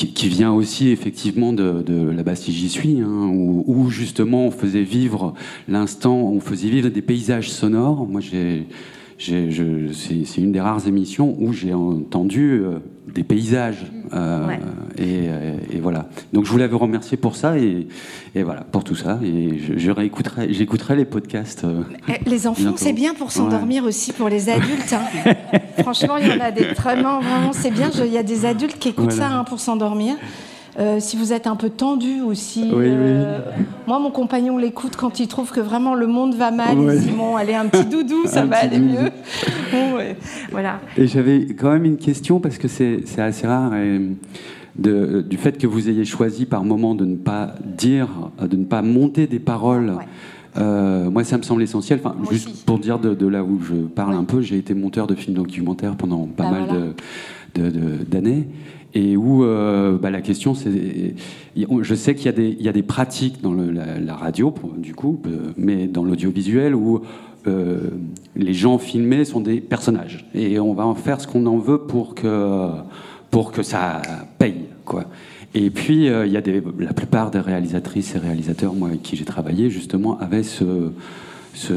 qui vient aussi effectivement de la Bastille J'y suis, hein, où justement on faisait vivre l'instant, on faisait vivre des paysages sonores. Moi, c'est une des rares émissions où j'ai entendu des paysages. Et voilà. Donc je voulais vous remercier pour ça et voilà, pour tout ça. Et j'écouterai les podcasts. Les enfants, bientôt. C'est bien pour s'endormir aussi, pour les adultes. Hein. Franchement, il y en a des vraiment, c'est bien. Il y a des adultes qui écoutent ça hein, pour s'endormir. Si vous êtes un peu tendu aussi, moi mon compagnon l'écoute quand il trouve que vraiment le monde va mal, il dit bon allez un petit doudou, ça va aller mieux. Bon, voilà. Et j'avais quand même une question parce que c'est assez rare du fait que vous ayez choisi par moment de ne pas dire, de ne pas monter des paroles. Moi ça me semble essentiel. Enfin, juste aussi. Pour dire de là où je parle un peu, j'ai été monteur de films documentaires pendant pas mal d'années. Et où la question, c'est... Je sais qu'il y a des pratiques dans la radio, du coup, mais dans l'audiovisuel, où les gens filmés sont des personnages. Et on va en faire ce qu'on en veut pour que ça paye, quoi. Et puis, il y a la plupart des réalisatrices et réalisateurs, moi, avec qui j'ai travaillé, justement, avaient ce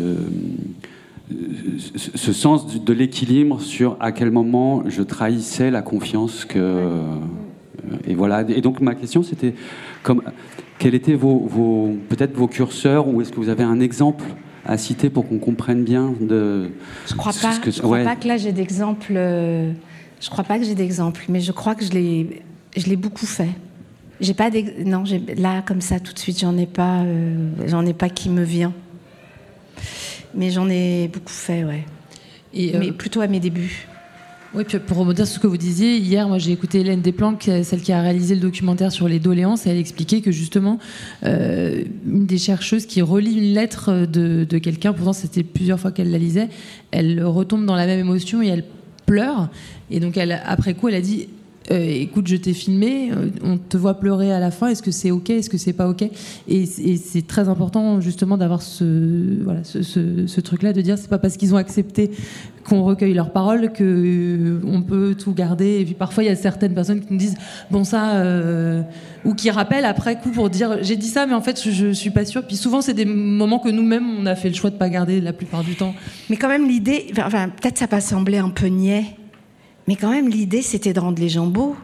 sens de l'équilibre sur à quel moment je trahissais la confiance et voilà. Et donc ma question c'était quels étaient peut-être vos curseurs, ou est-ce que vous avez un exemple à citer pour qu'on comprenne bien je crois pas que là j'ai d'exemple. Je crois pas que j'ai d'exemple, mais je crois que je l'ai beaucoup fait. J'ai pas là comme ça tout de suite j'en ai pas qui me vient. Mais j'en ai beaucoup fait, mais plutôt à mes débuts. Oui, puis pour rebondir sur ce que vous disiez, hier, moi j'ai écouté Hélène Desplanques, celle qui a réalisé le documentaire sur les doléances, et elle expliquait que justement, une des chercheuses qui relit une lettre de quelqu'un, pourtant c'était plusieurs fois qu'elle la lisait, elle retombe dans la même émotion et elle pleure. Et donc après coup, elle a dit... écoute, je t'ai filmé, on te voit pleurer à la fin, est-ce que c'est ok, est-ce que c'est pas ok, et c'est très important justement d'avoir ce truc-là, de dire c'est pas parce qu'ils ont accepté qu'on recueille leurs paroles qu'on peut tout garder. Et puis parfois il y a certaines personnes qui nous disent bon ça ou qui rappellent après coup pour dire j'ai dit ça mais en fait je suis pas sûre, puis souvent c'est des moments que nous-mêmes on a fait le choix de pas garder la plupart du temps. Mais quand même l'idée, peut-être ça peut sembler un peu niais, mais quand même, l'idée, c'était de rendre les gens beaux.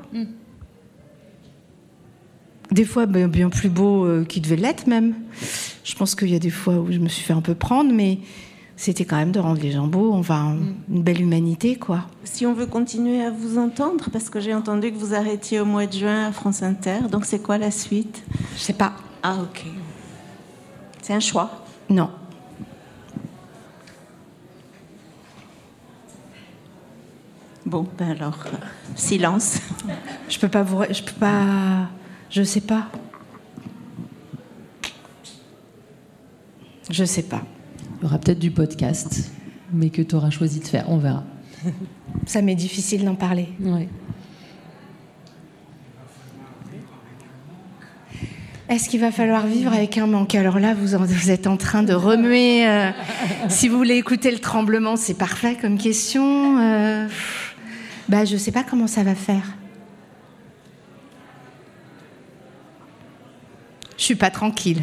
Des fois, bien plus beaux qu'ils devaient l'être, même. Je pense qu'il y a des fois où je me suis fait un peu prendre, mais c'était quand même de rendre les gens beaux, une belle humanité, quoi. Si on veut continuer à vous entendre, parce que j'ai entendu que vous arrêtiez au mois de juin à France Inter, donc c'est quoi la suite ? Je sais pas. Ah, ok. C'est un choix ? Non. Bon, alors, silence. Je sais pas. Je sais pas. Il y aura peut-être du podcast, mais que tu auras choisi de faire, on verra. Ça m'est difficile d'en parler. Ouais. Est-ce qu'il va falloir vivre avec un manque ? Alors là, vous êtes en train de remuer. Si vous voulez écouter le tremblement, c'est parfait comme question. Je sais pas comment ça va faire. Je suis pas tranquille.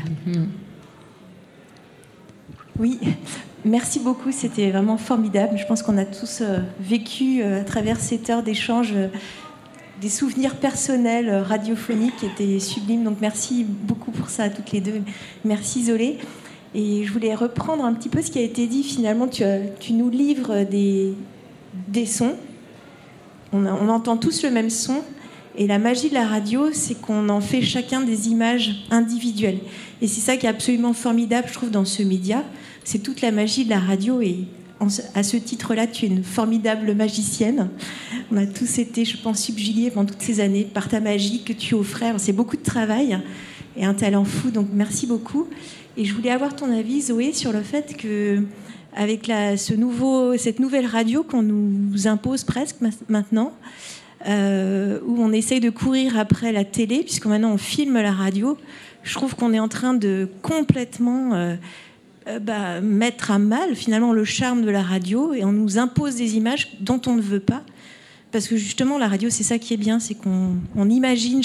Oui, merci beaucoup, c'était vraiment formidable. Je pense qu'on a tous vécu à travers cette heure d'échange des souvenirs personnels radiophoniques qui étaient sublimes. Donc merci beaucoup pour ça à toutes les deux. Merci Zolé. Et je voulais reprendre un petit peu ce qui a été dit. Finalement, tu nous livres des sons. On entend tous le même son. Et la magie de la radio, c'est qu'on en fait chacun des images individuelles. Et c'est ça qui est absolument formidable, je trouve, dans ce média. C'est toute la magie de la radio. Et à ce titre-là, tu es une formidable magicienne. On a tous été, je pense, subjugués pendant toutes ces années par ta magie que tu offrais. C'est beaucoup de travail et un talent fou. Donc, merci beaucoup. Et je voulais avoir ton avis, Zoé, sur le fait que avec cette nouvelle radio qu'on nous impose presque maintenant, où on essaye de courir après la télé, puisque maintenant on filme la radio, je trouve qu'on est en train de complètement mettre à mal finalement le charme de la radio, et on nous impose des images dont on ne veut pas, parce que justement la radio, c'est ça qui est bien, c'est qu'on imagine